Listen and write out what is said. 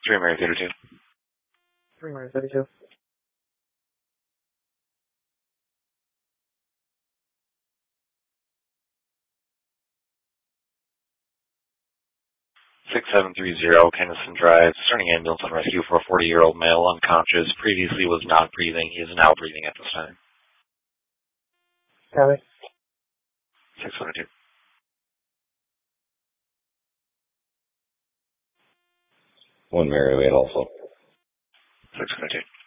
3 Mary Theater 2. 3 Mary 32. 6730 Kennison Drive, starting ambulance on rescue for a 40-year-old male unconscious. Previously was not breathing. He is now breathing at this time. Copy. 672. 1 Mary Wade also. 672.